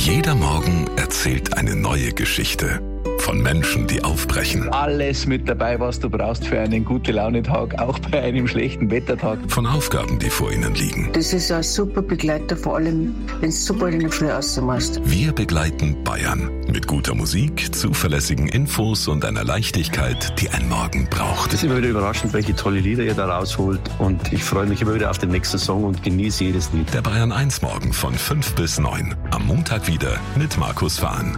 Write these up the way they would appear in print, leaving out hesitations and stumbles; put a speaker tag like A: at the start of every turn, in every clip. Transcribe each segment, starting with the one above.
A: Jeder Morgen erzählt eine neue Geschichte. Von Menschen, die aufbrechen.
B: Alles mit dabei, was du brauchst für einen Gute-Laune-Tag, auch bei einem schlechten Wettertag.
A: Von Aufgaben, die vor ihnen liegen.
C: Das ist ein super Begleiter, vor allem, wenn du so bald in der Früh rausmachst.
A: Wir begleiten Bayern. Mit guter Musik, zuverlässigen Infos und einer Leichtigkeit, die ein Morgen braucht.
D: Es ist immer wieder überraschend, welche tolle Lieder ihr da rausholt. Und ich freue mich immer wieder auf den nächsten Song und genieße jedes Lied.
A: Der Bayern 1 Morgen von 5 bis 9. Am Montag wieder mit Markus Fahn.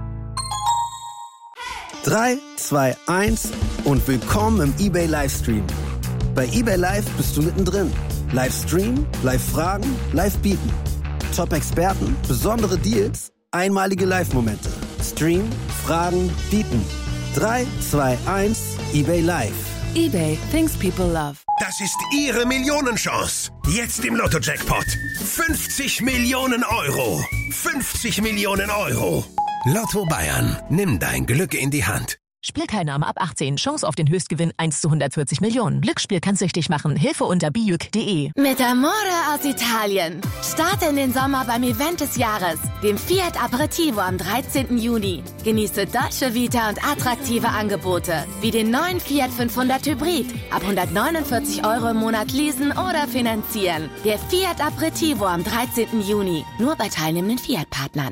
E: 3, 2, 1 und willkommen im eBay Livestream. Bei eBay Live bist du mittendrin. Livestream, Live-Fragen, Live-Bieten. Top-Experten, besondere Deals, einmalige Live-Momente. Stream, Fragen, Bieten. 3, 2, 1, eBay Live.
F: eBay, things people love.
G: Das ist Ihre Millionenchance. Jetzt im Lotto-Jackpot. 50 Millionen Euro. 50 Millionen Euro. Lotto Bayern. Nimm dein Glück in die Hand.
F: Spielteilnahme ab 18. Chance auf den Höchstgewinn 1 zu 140 Millionen. Glücksspiel kann süchtig machen. Hilfe unter bijuk.de.
H: Mit Amore aus Italien. Starte in den Sommer beim Event des Jahres, dem Fiat Aperitivo am 13. Juni. Genieße Dolce Vita und attraktive Angebote, wie den neuen Fiat 500 Hybrid. Ab 149 € im Monat leasen oder finanzieren. Der Fiat Aperitivo am 13. Juni. Nur bei teilnehmenden Fiat-Partnern.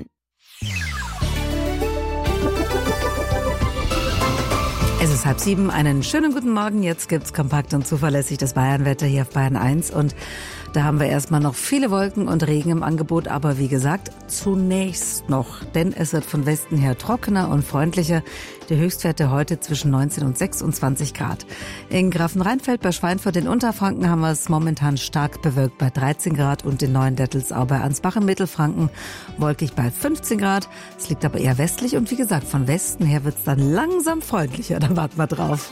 I: Es ist 6:30, einen schönen guten Morgen. Jetzt gibt's kompakt und zuverlässig das Bayernwetter hier auf Bayern 1 und da haben wir erstmal noch viele Wolken und Regen im Angebot, aber wie gesagt, zunächst noch, denn es wird von Westen her trockener und freundlicher. Die Höchstwerte heute zwischen 19 und 26 Grad. In Grafenrheinfeld bei Schweinfurt in Unterfranken haben wir es momentan stark bewölkt bei 13 Grad und in Neuendettelsau bei Ansbach in Mittelfranken wolkig bei 15 Grad. Es liegt aber eher westlich und wie gesagt, von Westen her wird es dann langsam freundlicher. Da warten wir drauf.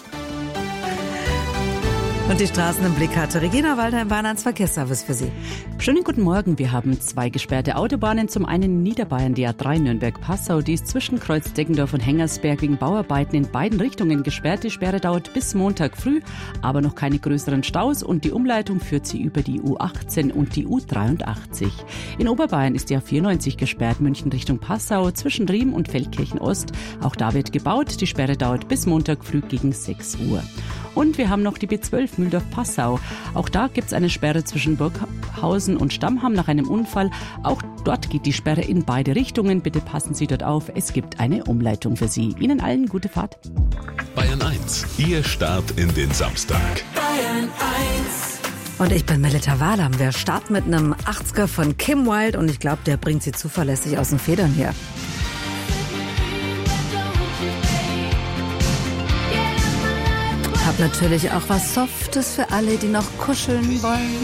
I: Und die Straßen im Blick hatte Regina Walter im Bayern 1 Verkehrsservice für Sie.
J: Schönen guten Morgen. Wir haben 2 gesperrte Autobahnen. Zum einen in Niederbayern die A3 Nürnberg-Passau. Die ist zwischen Kreuz Deggendorf und Hengersberg wegen Bauarbeiten in beiden Richtungen gesperrt. Die Sperre dauert bis Montag früh, aber noch keine größeren Staus. Und die Umleitung führt sie über die U18 und die U83. In Oberbayern ist die A94 gesperrt. München Richtung Passau zwischen Riem und Feldkirchen Ost. Auch da wird gebaut. Die Sperre dauert bis Montag früh gegen 6 Uhr. Und wir haben noch die B12 Mühldorf-Passau. Auch da gibt es eine Sperre zwischen Burghausen und Stammham nach einem Unfall. Auch dort geht die Sperre in beide Richtungen. Bitte passen Sie dort auf. Es gibt eine Umleitung für Sie. Ihnen allen gute Fahrt.
A: Bayern 1, Ihr Start in den Samstag.
F: Bayern 1.
I: Und ich bin Melita Wahlam. Wir starten mit einem 80er von Kim Wilde und ich glaube, der bringt Sie zuverlässig aus den Federn hier. Hab natürlich auch was Softes für alle, die noch kuscheln wollen.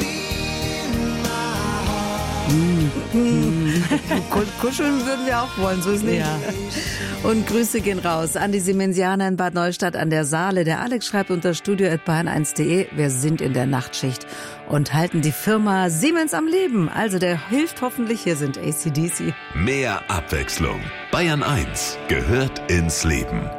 I: Kuscheln würden wir auch wollen, so ist nicht. Ja. Und Grüße gehen raus an die Siemensianer in Bad Neustadt an der Saale. Der Alex schreibt unter studio@bayern1.de, wir sind in der Nachtschicht und halten die Firma Siemens am Leben. Also der hilft hoffentlich, hier sind AC/DC.
A: Mehr Abwechslung. Bayern 1 gehört ins Leben.